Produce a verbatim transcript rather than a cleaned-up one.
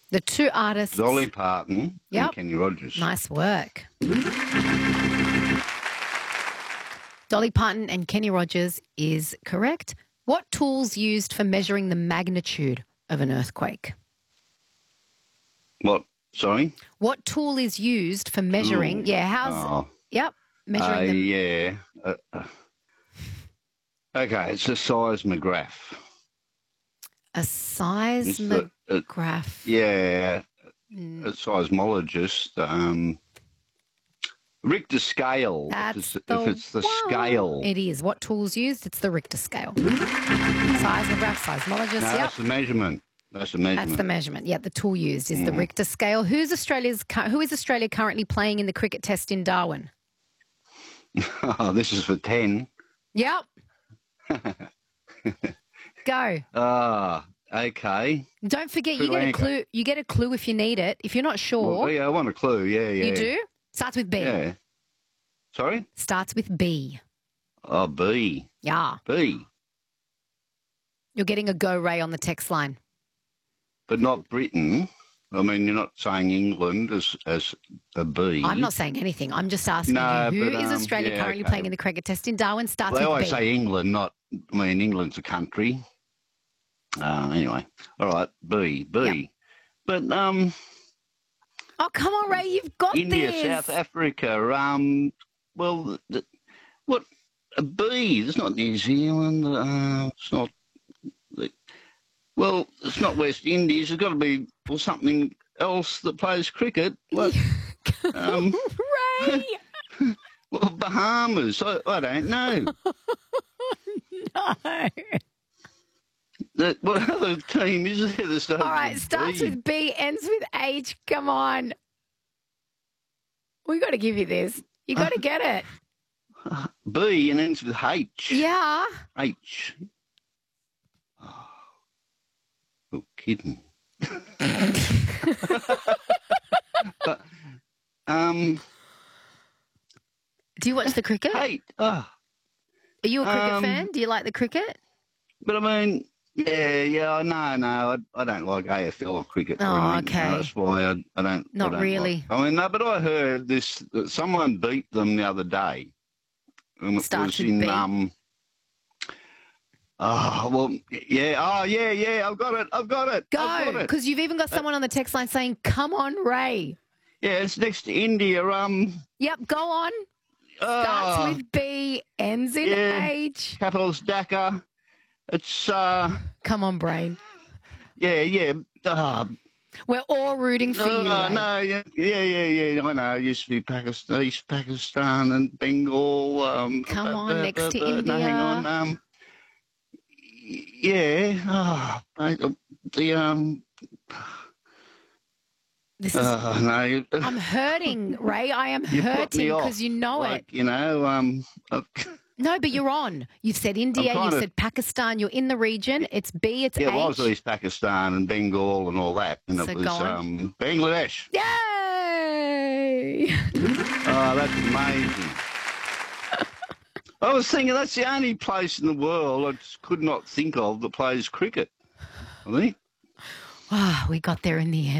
The two artists. Dolly Parton Yep. and Kenny Rogers. Nice work. Dolly Parton and Kenny Rogers is correct. What tools used for measuring the magnitude of an earthquake? What? Sorry? What tool is used for measuring? Ooh. Yeah, how's... Oh. Yep, measuring Uh, the... yeah. Uh, uh, okay, it's a seismograph. A It's the- uh, seismograph. yeah, Mm. a seismologist. Um, Richter scale. That's if it's, the if it's the one. scale. It is. What tools used? It's the Richter scale. Seismograph, seismologist, No, yep. that's the measurement. That's the measurement. That's the measurement. Yeah, the tool used is the Mm. Richter scale. Who's Australia's? cu- Who is Australia currently playing in the cricket test in Darwin? Oh, this is for ten. Yep. Go. Ah, okay. Don't forget, Sri you get a Lanka. clue. You get a clue if you need it. If you're not sure, Well, yeah, I want a clue. Yeah, yeah. you do. Starts with B. Yeah. Sorry? Starts with B. Oh, B. Yeah. B. You're getting a go, Ray, on the text line. But not Britain. I mean, you're not saying England as as a B. I'm not saying anything. I'm just asking No, you, who but, is um, Australia yeah, currently okay. playing in the cricket test in Darwin? Starts Well, they with always B. say England, not. I mean, England's a country. Uh, anyway, all right, B, B. Yep. But um, Oh, come on, Ray, you've got India, this. South Africa. Um, well, the, what a B? It's not New Zealand. Uh, it's not. The, well, it's not West Indies. It's got to be well, something else that plays cricket. What? um, Ray! well, Bahamas. I, I don't know. No. The, what other team is there that starts All right, with starts B? with B, ends with H. Come on. We got to give you this. You got to get it. B and ends with H. Yeah. H. Oh, you're kidding. but, um, Do you watch the cricket? Are H. Oh, you a cricket um, fan? Do you like the cricket? but I mean, yeah, yeah, no, no, I, I don't like A F L or cricket. or Oh, anything, you know, okay. That's why I, I don't. I Not don't really. Like, I mean, no, but I heard this. That someone beat them the other day. And it Starts was with in B. um. Oh well, yeah. Oh yeah, yeah. I've got it. I've got it. I've Go, got it. because you've even got someone on the text line saying, come on, Ray. Yeah, it's next to India. Um. Yep, go on. Starts Oh, with B, ends in yeah. H. Capital's Dhaka. It's uh. Come on, brain. Yeah, yeah. Uh, We're all rooting for no, you, Ray. no, yeah, yeah, yeah, yeah. I know. It used to be Pakistan, East Pakistan, and Bengal. Um, Come but- on, but- next but- to but- no, hang India. on. Um. Yeah. Oh, mate, uh, the um. This is, Uh, no. you- I'm hurting, Ray. I am You put hurting me off. because you know like, it. You know. Um. I've- No, but you're on. You've said India, trying you've to- said Pakistan, you're in the region. It's B, it's Yeah, H. it was East Pakistan and Bengal and all that, and So it was go on. um, Bangladesh. Yay! Oh, that's amazing. I was thinking that's the only place in the world I just could not think of that plays cricket. I think. Ah, we got there in the end.